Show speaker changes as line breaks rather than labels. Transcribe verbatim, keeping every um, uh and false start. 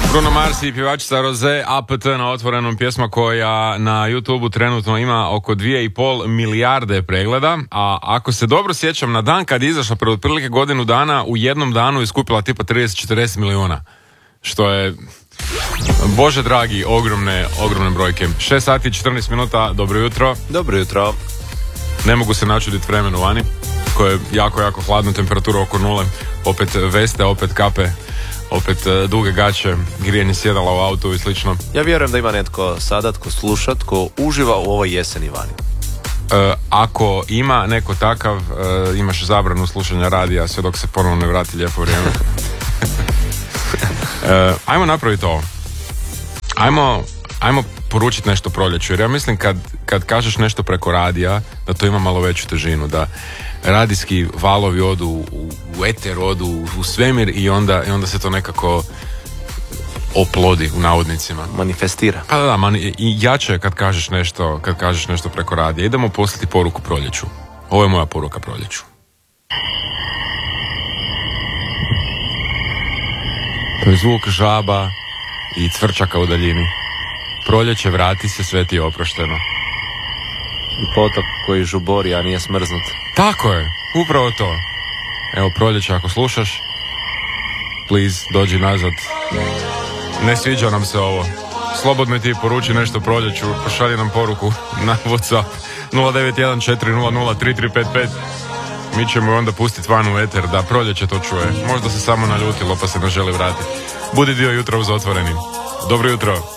Bruno Mars i pjevačica Rosé A P T na otvorenom, pjesma koja na YouTubeu trenutno ima oko dvije i pol milijarde pregleda, a ako se dobro sjećam, na dan kad je izašla pred otprilike godinu dana, u jednom danu je skupila tipa trideset do četrdeset milijuna, što je, Bože dragi, ogromne, ogromne brojke. šest sati i četrnaest minuta, dobro jutro.
Dobro jutro.
Ne mogu se načuditi vremenu vani, koje je jako, jako hladno, temperatura oko nule, opet veste, opet kape, opet uh, duge gaće, grijanje sjedala u autu i slično.
Ja vjerujem da ima netko sada tko sluša, tko uživa u ovoj jeseni vani.
Uh, ako ima neko takav, uh, imaš zabranu slušanja radija sve dok se ponovno ne vrati lijepo vrijeme. uh, ajmo napraviti ovo. Ajmo, ajmo poručiti nešto proljeću, jer ja mislim kad, kad kažeš nešto preko radija, da to ima malo veću težinu, da radijski valovi odu u, u eter, odu u svemir i onda, i onda se to nekako oplodi u navodnicima.
Manifestira.
Pa da, da, mani, i jače je kad kažeš nešto, kad kažeš nešto preko radija. Idemo poslati poruku proljeću. Ovo je moja poruka proljeću. To je zvuk žaba i cvrčaka u daljini. Proljeće, vrati se, sve ti je oprošteno.
I potok koji žubori, a nije smrznut.
Tako je, upravo to. Evo, proljeće, ako slušaš, please, dođi nazad. Ne sviđa nam se ovo. Slobodno ti poruči nešto proljeću, pošalji nam poruku na WhatsApp nula devet jedan četiri nula nula tri tri pet pet. Mi ćemo onda pustiti van u eter da proljeće to čuje. Možda se samo naljutilo pa se ne želi vratiti. Budi dio jutra uz otvorenim. Dobro jutro.